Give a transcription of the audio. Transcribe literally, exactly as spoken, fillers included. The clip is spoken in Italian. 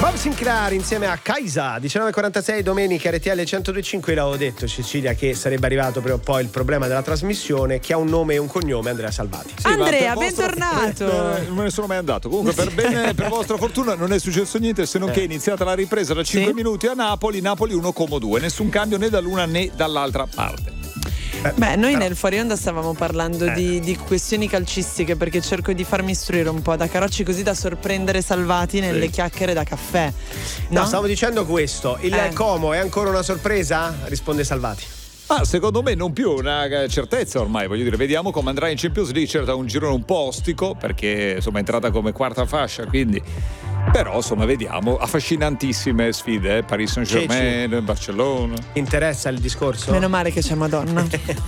Bob Sinclair insieme a Kaisa, diciannove e quarantasei domenica R T L centodue e cinque. L'avevo detto, Cecilia, che sarebbe arrivato prima o poi il problema della trasmissione, che ha un nome e un cognome, Andrea Salvati. Sì, Andrea, per vostra- bentornato. per- non me ne sono mai andato. Comunque, per bene, per vostra fortuna, non è successo niente, se non che è iniziata la ripresa da cinque Sì. minuti a Napoli, Napoli uno Como due, nessun cambio né dall'una né dall'altra parte. Beh, noi Però- nel fuori onda stavamo parlando Eh. di, di questioni calcistiche, perché cerco di farmi istruire un po' da Carocci, così da sorprendere Salvati nelle Sì. chiacchiere da caffè. No, No, stavo dicendo questo. Il Eh. Como è ancora una sorpresa? Risponde Salvati. Ma secondo me non più una certezza ormai, voglio dire, vediamo come andrà in Champions League, certo un girone un po' ostico perché insomma è entrata come quarta fascia, quindi però insomma vediamo, affascinantissime sfide, eh? Paris Saint-Germain, Barcellona. Interessa il discorso? Meno male che c'è Madonna.